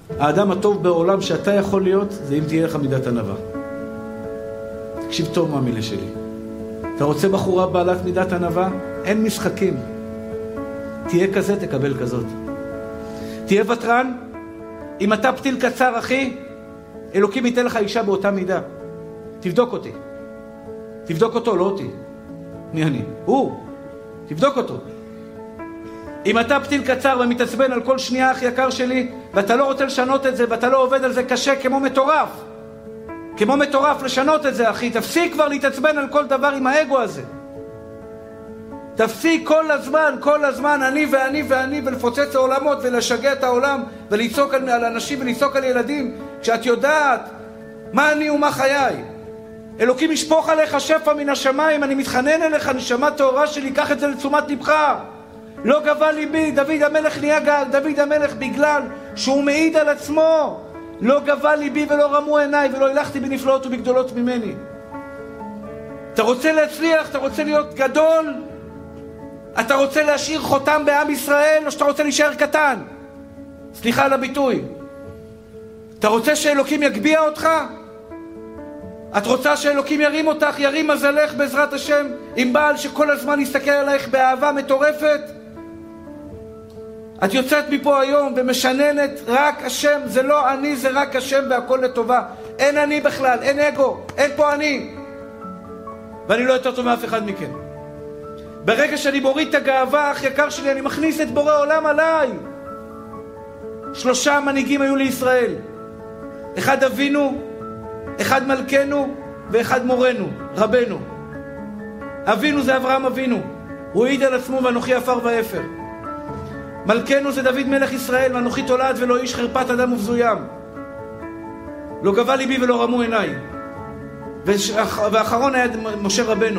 האדם הטוב בעולם שאתה יכול להיות, זה אם תהיה לך מידת ענווה. תקשיב טוב מה המילה שלי. אתה רוצה בחורה בעלת מידת ענווה? אין משחקים. תהיה כזה, תקבל כזאת. תהיה וטרן, אם אתה פתיל קצר, אחי, אלוקים ייתן לך אישה באותה מידה. תבדוק אותי. תבדוק אותו, לא אותי. מי אני? הוא. תבדוק אותו. אם אתה פתיל קצר ומתעצבן על כל שנייה, אח יקר שלי, ואתה לא רוצה לשנות את זה, ואתה לא עובד על זה קשה כמו מטורף. כמו מטורף לשנות את זה, אחי. תפסיק כבר להתעצבן על כל דבר עם האגו הזה. תפסיק כל הזמן, אני ואני ואני, ולפוצץ העולמות ולשגע את העולם, ולצעוק על אנשים ולצעוק על ילדים, כשאת יודעת מה אני ומה חיי. אלוקים ישפוך עליך שפע מן השמיים, אני מתחנן אליך, נשמה טהורה שלי, קח את זה לתשומת לבך. לא גבה ליבי, דוד המלך נהיה דוד המלך בגלל שהוא מעיד על עצמו. לא גבה ליבי ולא רמו עיניי, ולא הלכתי בנפלאות ובגדולות ממני. אתה רוצה להצליח, אתה רוצה להיות גדול, אתה רוצה להשאיר חותם בעם ישראל, או שאתה רוצה להישאר קטן? סליחה על הביטוי. אתה רוצה שאלוקים יגביע אותך? את רוצה שאלוקים ירים אותך, ירים מזלך בעזרת השם, עם בעל שכל הזמן יסתכל עלייך באהבה מטורפת? את יוצאת מפה היום ומשננת רק השם, זה לא אני, זה רק השם והכל לטובה. אין אני בכלל, אין אגו, אין פה אני. ואני לא יותר טוב מאף אחד מכם. ברגע שאני מוריד את הגאווה, אח יקר שלי, אני מכניס את בורא עולם עליי. 3 מנהיגים היו לישראל. 1 אבינו, 1 מלכנו, ו1 מורנו, רבנו. אבינו זה אברהם אבינו. הוא העיד על עצמו ואנוכי עפר ואפר. מלכנו זה דוד מלך ישראל, ואנוכי תולד ולא איש חרפת אדם ובזוים. לא גבה ליבי ולא רמו עיניי. ואחרון היה משה רבנו.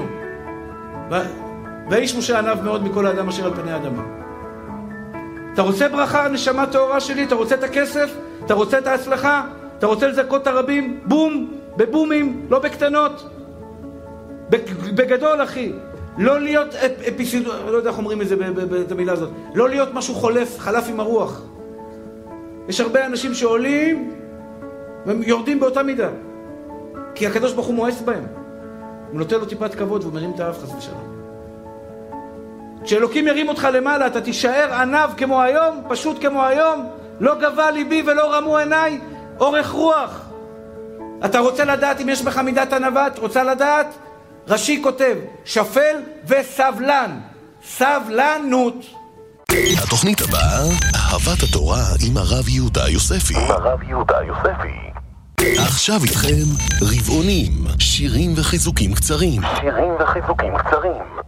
והאיש משה ענב מאוד מכל האדם אשר על פני האדמה. אתה רוצה ברכה, נשמה טהורה שלי? אתה רוצה את הכסף? אתה רוצה את ההצלחה? אתה רוצה לזכות את הרבים? בום, בבומים, לא בקטנות. בגדול, אחי. לא להיות אפיסידו, לא יודע איך אומרים את המילה הזאת. לא להיות משהו חלף עם הרוח. יש הרבה אנשים שעולים והם יורדים באותה מידה. כי הקדוש ברוך הוא מואס בהם. הוא נותן לו טיפת כבוד והוא מרים את האף חס ושלום. כשאלוקים ירים אותך למעלה, אתה תישאר ענב כמו היום, פשוט כמו היום, לא גבה ליבי ולא רמו עיניי, אורך רוח. אתה רוצה לדעת אם יש בך מידת ענווה? את רוצה לדעת? רש"י כותב, שפל וסבלן. סבלנות. התוכנית הבאה, אהבת התורה עם הרב יהודה יוספי. עכשיו איתכם רבעונים, שירים וחיזוקים קצרים.